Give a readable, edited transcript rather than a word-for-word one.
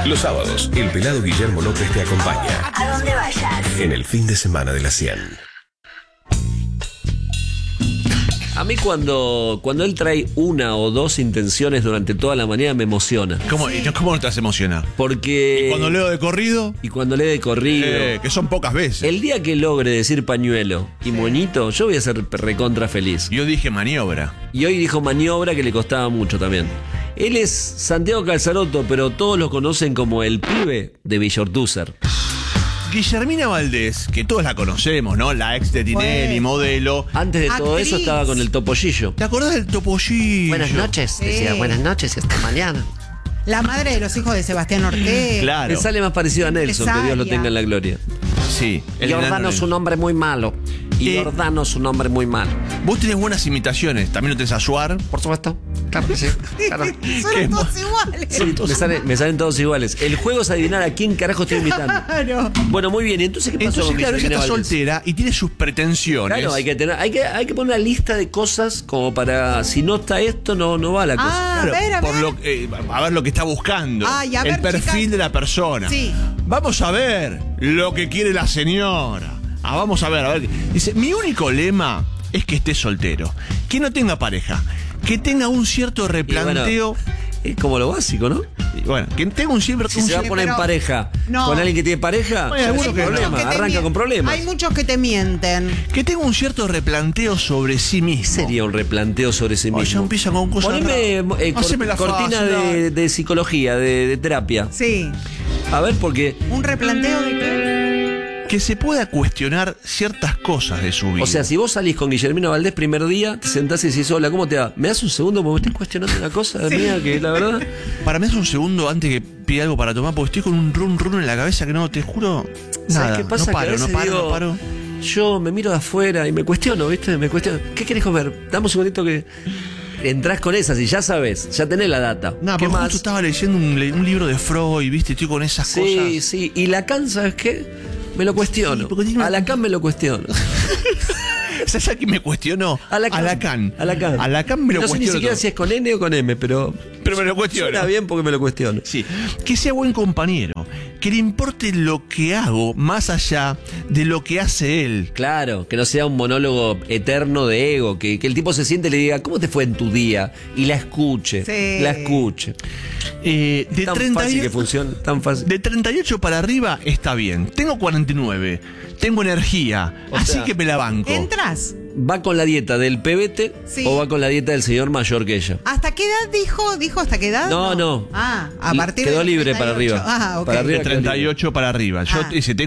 Los sábados, el pelado Guillermo López te acompaña. A donde vayas. En el fin de semana de la 100. A mí cuando él trae una o dos intenciones durante toda la mañana me emociona. ¿Cómo no te vas a emocionar? Porque... ¿Y cuando leo de corrido? Y cuando lee de corrido. Que son pocas veces. El día que logre decir pañuelo y moñito, yo voy a ser recontra feliz. Yo dije maniobra. Y hoy dijo maniobra, que le costaba mucho también. Él es Santiago Calzaroto, pero todos lo conocen como el pibe de Villortúzar. Guillermina Valdés, que todos la conocemos, ¿no? La ex de Tinelli, modelo. Antes de todo Actriz. eso estaba con el Topollillo. ¿Te acordás del Topollillo? Buenas noches, decía, Sí. buenas noches y hasta mañana. La madre de los hijos de Sebastián Ortega. Claro. Le sale más parecido a Nelson, que Dios lo Empresaria. tenga en la gloria. Sí. el Giordano enano es un hombre muy malo. Y Eh, Giordano es un hombre muy malo. Vos tenés buenas imitaciones. También lo tenés a Suar. Por supuesto. Claro que sí. Claro. Son todos iguales. Sí, me salen todos iguales. El juego es adivinar a quién carajo estoy imitando. Claro. Bueno, muy bien. ¿Y entonces qué pasó Entonces, con claro, ella Guillermina está Valdés? soltera y tiene sus pretensiones. Claro, hay que poner una lista de cosas como para, si no está esto, no va la cosa. Ah, Claro, a ver, a por ver. a ver lo que está buscando. Ay, a el ver, perfil chicas. de la persona. Sí. Vamos a ver lo que quiere la señora. Vamos a ver. Dice, mi único lema es que esté soltero. Que no tenga pareja. Que tenga un cierto replanteo. Es como lo básico, ¿no? Y bueno, que tenga un cierto... Si se va a poner en pero- pareja no. con alguien que tiene pareja, Bueno, ya algunos es un que no. problema, Que te arranca mien- con problemas. Hay muchos que te mienten. Que tenga un cierto replanteo sobre sí mismo. Sería un replanteo sobre sí Ay, mismo. ya empieza con cosas Poneme raras. Haceme la cortina fácil, de psicología, de terapia. Sí. A ver, porque... ¿Un replanteo de qué? Que se pueda cuestionar ciertas cosas de su vida. O sea, si vos salís con Guillermina Valdés primer día, te sentás y decís, hola, ¿cómo te va? ¿Me das un segundo porque me estoy cuestionando una cosa mía que la verdad... Para mí es un segundo antes que pida algo para tomar, porque estoy con un run en la cabeza que no, te juro, nada. ¿Sabes qué pasa? No paro, Que a veces no paro, digo, no paro. Yo me miro de afuera y me cuestiono, ¿viste? Me cuestiono. ¿Qué querés comer? Dame un segundito que... Entrás con esas y ya sabes, ya tenés la data. Nada, ¿Qué porque más? justo estaba leyendo un libro de Freud, ¿viste? Estoy con esas Sí, cosas. sí. Y Lacan, ¿sabes qué? Me lo cuestiono. Sí, porque tiene A una- Lacan me lo cuestiono. ¿Sabes a quién me cuestionó? A Lacan. A Lacan me lo No sé ni cuestiono siquiera todo. si es con N o con M, pero Pero me lo cuestiono. suena bien porque me lo cuestiono. Sí, que sea buen compañero, que le importe lo que hago más allá de lo que hace él. Claro, que no sea un monólogo eterno de ego, que el tipo se siente y le diga, ¿cómo te fue en tu día? Y la escuche, Sí. la escuche. De Tan 30 fácil y- que funcione, tan fácil. De 38 para arriba está bien. Tengo 49. Tengo energía. O así sea, que me la banco. ¿Entras? ¿Va con la dieta del pebete Sí. o va con la dieta del señor mayor que ella? ¿Hasta qué edad dijo? ¿Dijo hasta qué edad? No. Ah, a partir Quedó de libre para 38. arriba. Ah, ok. Para arriba De 38 para arriba. Yo Ah. ese,